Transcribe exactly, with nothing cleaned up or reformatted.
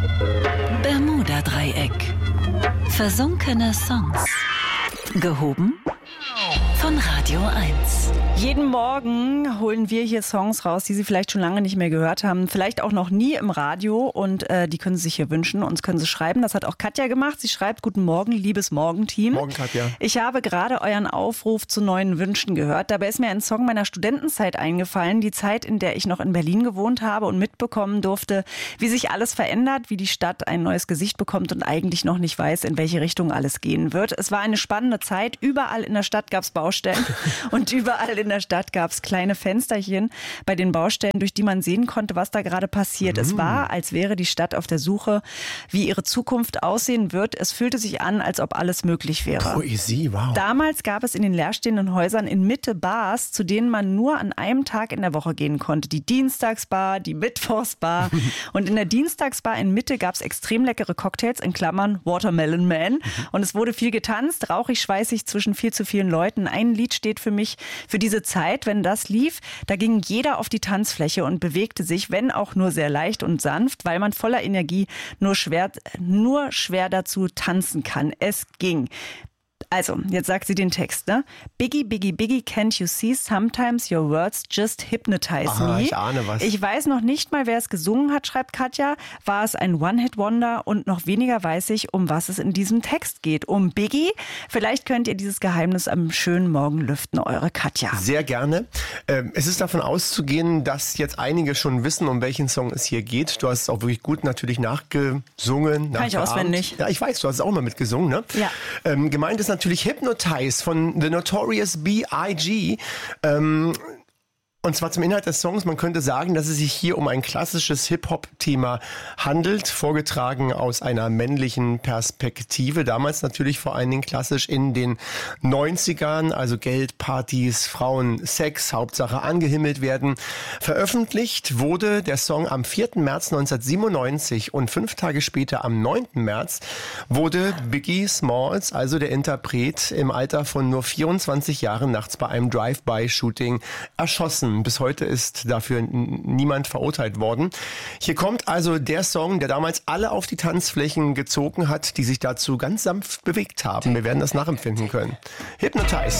Bermuda-Dreieck. Versunkene Songs. Gehoben von Radio eins. Jeden Morgen holen wir hier Songs raus, die Sie vielleicht schon lange nicht mehr gehört haben, vielleicht auch noch nie im Radio, und äh, die können Sie sich hier wünschen. Uns können Sie schreiben. Das hat auch Katja gemacht. Sie schreibt: Guten Morgen, liebes Morgenteam. Morgen, Katja. Ich habe gerade euren Aufruf zu neuen Wünschen gehört. Dabei ist mir ein Song meiner Studentenzeit eingefallen, die Zeit, in der ich noch in Berlin gewohnt habe und mitbekommen durfte, wie sich alles verändert, wie die Stadt ein neues Gesicht bekommt und eigentlich noch nicht weiß, in welche Richtung alles gehen wird. Es war eine spannende Zeit. Überall in der Stadt gab es Baustellen und überall in der Stadt gab es kleine Fensterchen bei den Baustellen, durch die man sehen konnte, was da gerade passiert. Mhm. Es war, als wäre die Stadt auf der Suche, wie ihre Zukunft aussehen wird. Es fühlte sich an, als ob alles möglich wäre. Poesie, wow. Damals gab es in den leerstehenden Häusern in Mitte Bars, zu denen man nur an einem Tag in der Woche gehen konnte. Die Dienstagsbar, die Mittwochsbar. Und in der Dienstagsbar in Mitte gab es extrem leckere Cocktails, in Klammern Watermelon Man. Und es wurde viel getanzt, rauchig, schweißig zwischen viel zu vielen Leuten. Ein Lied steht für mich für diese Zeit, wenn das lief, da ging jeder auf die Tanzfläche und bewegte sich, wenn auch nur sehr leicht und sanft, weil man voller Energie nur schwer, nur schwer dazu tanzen kann. Es ging. Also, jetzt sagt sie den Text, ne? Biggie, Biggie, Biggie, can't you see? Sometimes your words just hypnotize Aha, me. ich ahne was. Ich weiß noch nicht mal, wer es gesungen hat, schreibt Katja. War es ein One-Hit-Wonder? Und noch weniger weiß ich, um was es in diesem Text geht. Um Biggie? Vielleicht könnt ihr dieses Geheimnis am schönen Morgen lüften, eure Katja. Sehr gerne. Ähm, es ist davon auszugehen, dass jetzt einige schon wissen, um welchen Song es hier geht. Du hast es auch wirklich gut natürlich nachgesungen. Kann ich auswendig. Ja, ich weiß, du hast es auch mal mitgesungen, ne? Ja. Ähm, gemeint ist natürlich Hypnotize von The Notorious B I G Ähm, Und zwar zum Inhalt des Songs. Man könnte sagen, dass es sich hier um ein klassisches Hip-Hop-Thema handelt, vorgetragen aus einer männlichen Perspektive. Damals natürlich vor allen Dingen klassisch in den neunzigern, also Geld, Partys, Frauen, Sex, Hauptsache angehimmelt werden. Veröffentlicht wurde der Song am vierten März neunzehnhundertsiebenundneunzig und fünf Tage später, am neunten März, wurde Biggie Smalls, also der Interpret, im Alter von nur vierundzwanzig Jahren nachts bei einem Drive-by-Shooting erschossen. Bis heute ist dafür n- niemand verurteilt worden. Hier kommt also der Song, der damals alle auf die Tanzflächen gezogen hat, die sich dazu ganz sanft bewegt haben. Wir werden das nachempfinden können. Hypnotize.